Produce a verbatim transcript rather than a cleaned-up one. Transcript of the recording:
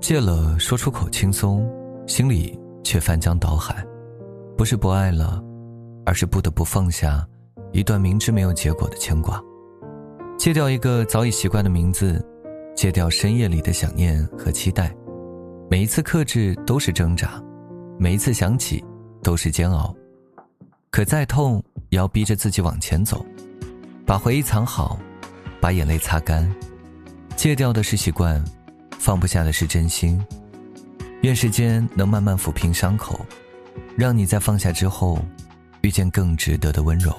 戒了说出口轻松，心里却翻江倒海。不是不爱了，而是不得不放下一段明知没有结果的牵挂。戒掉一个早已习惯的名字，戒掉深夜里的想念和期待。每一次克制都是挣扎，每一次想起都是煎熬。可再痛也要逼着自己往前走，把回忆藏好，把眼泪擦干。戒掉的是习惯，放不下的是真心。愿时间能慢慢抚平伤口，让你在放下之后遇见更值得的温柔。